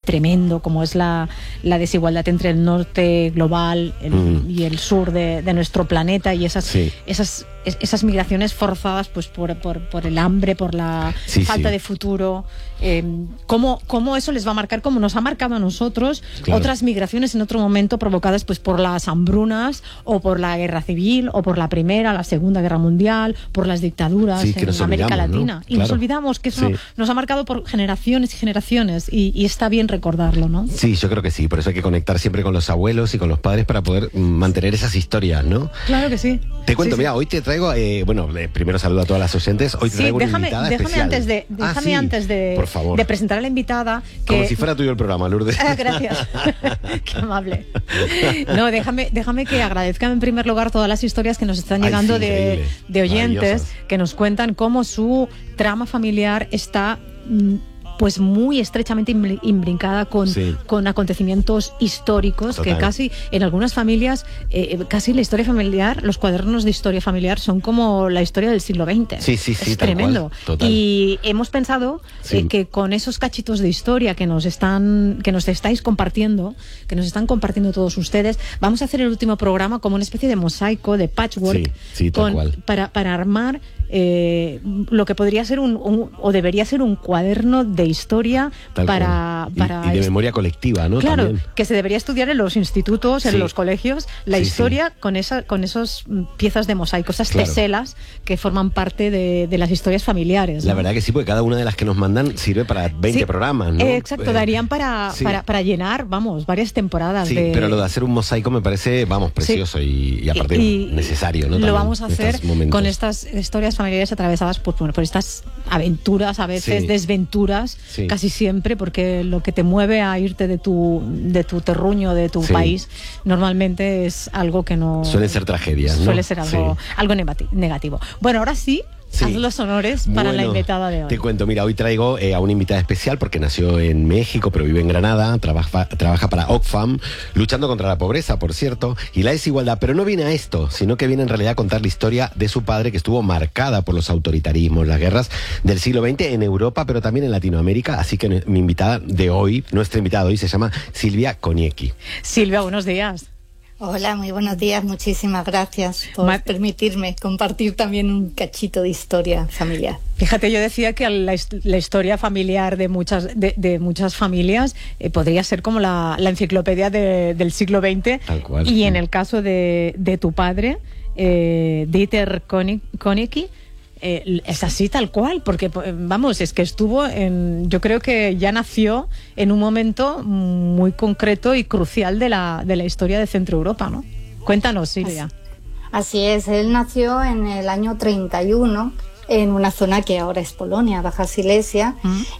tremendo, como es la desigualdad entre el norte global y el sur de nuestro planeta, y esas migraciones forzadas pues por el hambre, por la falta de futuro, cómo eso les va a marcar, como nos ha marcado a nosotros otras migraciones en otro momento provocadas pues por las hambrunas o por la guerra civil o por la Primera, la Segunda Guerra Mundial, por las dictaduras en América Latina, ¿no? Y nos olvidamos que eso nos ha marcado por generaciones y generaciones, y está bien recordarlo, ¿no? Sí, yo creo que sí, por eso hay que conectar siempre con los abuelos y con los padres para poder mantener esas historias, ¿no? Claro que sí. Te cuento, mira, hoy te traigo, primero saludo a todas las oyentes, hoy te traigo una invitada especial. Déjame antes de presentar a la invitada, como si fuera tuyo el programa, Lourdes. Gracias. Qué amable. No, déjame que agradezca en primer lugar todas las historias que nos están llegando de oyentes que nos cuentan cómo su trama familiar está pues muy estrechamente imbrincada con acontecimientos históricos. Total. Que casi en algunas familias, casi la historia familiar, los cuadernos de historia familiar son como la historia del siglo XX. Es tremendo. Y hemos pensado que con esos cachitos de historia que nos están compartiendo todos ustedes, vamos a hacer el último programa como una especie de mosaico, de patchwork, para armar lo que podría ser o debería ser un cuaderno de historia para y de memoria colectiva, ¿no? Claro, también. Que se debería estudiar en los institutos, en los colegios, la historia con esos piezas de mosaico, esas teselas que forman parte de las historias familiares, ¿no? La verdad que sí, porque cada una de las que nos mandan sirve para 20 programas, ¿no? Exacto, darían para llenar, varias temporadas. Pero lo de hacer un mosaico me parece, precioso y aparte necesario, ¿no? Lo también vamos a hacer con estas historias familiares atravesadas por estas aventuras, a veces desventuras, casi siempre, porque lo que te mueve a irte de tu terruño, de tu país, normalmente es algo que no... Suelen ser tragedias, ¿no? Suele ser algo negativo. Bueno, ahora sí, haz los honores para la invitada de hoy. Te cuento, mira, hoy traigo a una invitada especial porque nació en México, pero vive en Granada, trabaja para Oxfam, luchando contra la pobreza, por cierto, y la desigualdad, pero no viene a esto, sino que viene en realidad a contar la historia de su padre, que estuvo marcada por los autoritarismos, las guerras del siglo XX en Europa, pero también en Latinoamérica, así que nuestra invitada de hoy se llama Silvia Koniecki. Silvia, buenos días. Hola, muy buenos días. Muchísimas gracias por permitirme compartir también un cachito de historia familiar. Fíjate, yo decía que la historia familiar de muchas familias podría ser como la enciclopedia del siglo XX. Tal cual. Y en el caso de tu padre, Dieter Koniecki, es así tal cual, porque es que yo creo que ya nació en un momento muy concreto y crucial de la historia de Centro Europa, ¿no? Cuéntanos, Silvia. Así es, él nació en el año 31 en una zona que ahora es Polonia, Baja Silesia,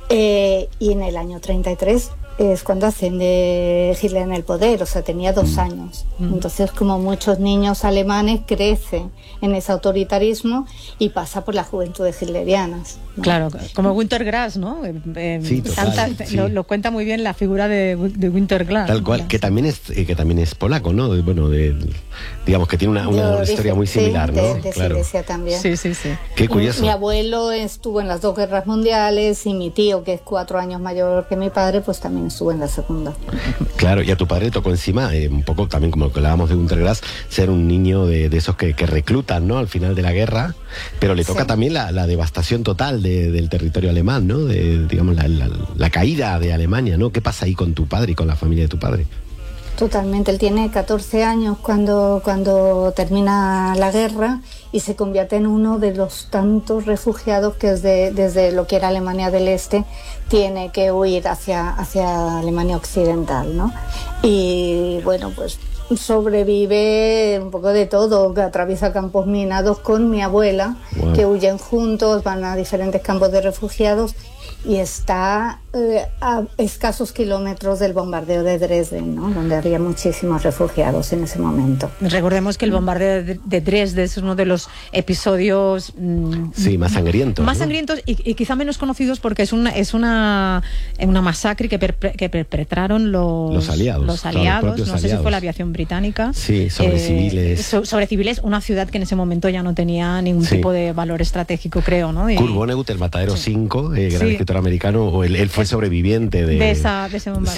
y en el año 33 es cuando asciende Hitler en el poder, o sea, tenía 2 años. Entonces, como muchos niños alemanes, crece en ese autoritarismo y pasa por las juventudes hitlerianas, ¿no? Claro, como Günter Grass, ¿no? Lo cuenta muy bien la figura de Günter Grass. Tal cual, que también es polaco, ¿no? Digamos que tiene una historia muy similar, ¿no? De Silesia también. Sí. Qué curioso. Mi abuelo estuvo en las 2 guerras mundiales y mi tío, que es 4 años mayor que mi padre, pues también estuvo en la segunda. Claro, y a tu padre le tocó encima, un poco también como lo que hablábamos de Günter Grass, ser un niño de esos que reclutan, ¿no? Al final de la guerra, pero le toca también la devastación total del territorio alemán, ¿no? Digamos, la caída de Alemania, ¿no? ¿Qué pasa ahí con tu padre y con la familia de tu padre? Totalmente, él tiene 14 años cuando termina la guerra y se convierte en uno de los tantos refugiados que desde lo que era Alemania del Este tiene que huir hacia Alemania Occidental, ¿no? Y bueno, pues sobrevive un poco de todo, que atraviesa campos minados con mi abuela, que huyen juntos, van a diferentes campos de refugiados y está a escasos kilómetros del bombardeo de Dresden, ¿no? Donde había muchísimos refugiados en ese momento. Recordemos que el bombardeo de Dresden es uno de los episodios más sangrientos, más sangrientos y quizá menos conocidos porque es una masacre que perpetraron los aliados, no sé si fue la aviación británica, sobre civiles, una ciudad que en ese momento ya no tenía ningún tipo de valor estratégico, creo, ¿no? Kurt Vonnegut, el Matadero 5, gran escritor americano, él fue sobreviviente de ese bombardeo.